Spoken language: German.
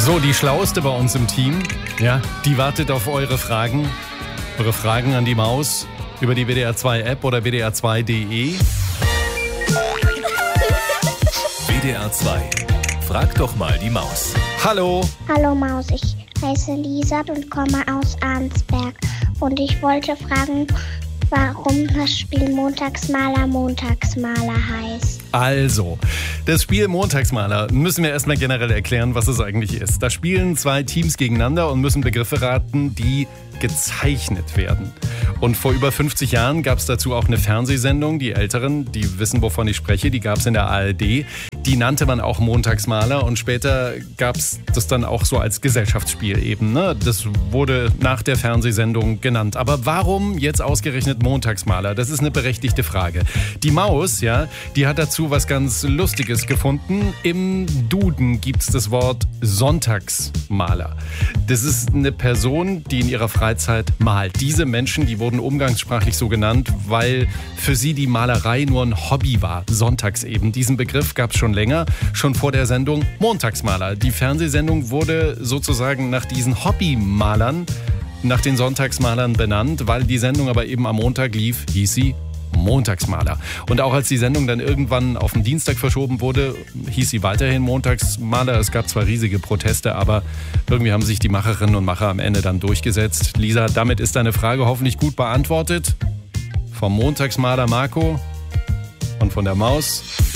So, die Schlauste bei uns im Team, ja, die wartet auf eure Fragen. Eure Fragen an die Maus über die WDR2-App oder WDR2.de. WDR2, frag doch mal die Maus. Hallo. Hallo Maus, ich heiße Lisa und komme aus Arnsberg. Und ich wollte fragen, warum das Spiel Montagsmaler heißt. Also, das Spiel Montagsmaler müssen wir erstmal generell erklären, was es eigentlich ist. Da spielen zwei Teams gegeneinander und müssen Begriffe raten, die gezeichnet werden. Und vor über 50 Jahren gab es dazu auch eine Fernsehsendung. Die Älteren, die wissen, wovon ich spreche, die gab es in der ARD. Die nannte man auch Montagsmaler und später gab es das dann auch so als Gesellschaftsspiel eben. Ne? Das wurde nach der Fernsehsendung genannt. Aber warum jetzt ausgerechnet Montagsmaler? Das ist eine berechtigte Frage. Die Maus, ja, die hat dazu was ganz Lustiges gefunden. Im Duden gibt es das Wort Sonntagsmaler. Das ist eine Person, die in ihrer Freizeit malt. Diese Menschen, die wurden umgangssprachlich so genannt, weil für sie die Malerei nur ein Hobby war. Sonntags eben. Diesen Begriff gab es schon länger, schon vor der Sendung Montagsmaler. Die Fernsehsendung wurde sozusagen nach diesen Hobbymalern, nach den Sonntagsmalern benannt, weil die Sendung aber eben am Montag lief, hieß sie Montagsmaler. Und auch als die Sendung dann irgendwann auf den Dienstag verschoben wurde, hieß sie weiterhin Montagsmaler. Es gab zwar riesige Proteste, aber irgendwie haben sich die Macherinnen und Macher am Ende dann durchgesetzt. Lisa, damit ist deine Frage hoffentlich gut beantwortet. Vom Montagsmaler Marco und von der Maus